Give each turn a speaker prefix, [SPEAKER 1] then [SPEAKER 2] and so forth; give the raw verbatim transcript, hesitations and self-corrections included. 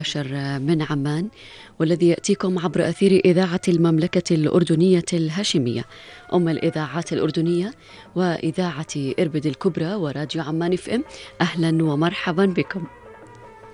[SPEAKER 1] مباشر من عمان، والذي يأتيكم عبر أثير إذاعة المملكة الأردنية الهاشمية، أم الإذاعات الأردنية وإذاعة إربد الكبرى وراديو عمان اف ام. أهلا ومرحبا بكم.